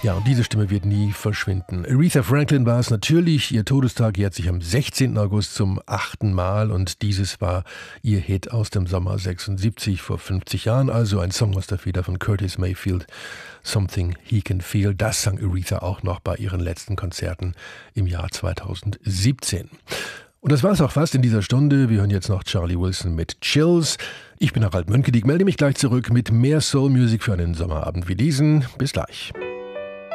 Ja, und diese Stimme wird nie verschwinden. Aretha Franklin war es natürlich. Ihr Todestag jährt sich am 16. August zum 8. Mal und dieses war ihr Hit aus dem Sommer 76, vor 50 Jahren. Also ein Song aus der Feder von Curtis Mayfield, Something He Can Feel. Das sang Aretha auch noch bei ihren letzten Konzerten im Jahr 2017. Und das war es auch fast in dieser Stunde. Wir hören jetzt noch Charlie Wilson mit Chills. Ich bin Harald Mönkedijk, melde mich gleich zurück mit mehr Soul Music für einen Sommerabend wie diesen. Bis gleich.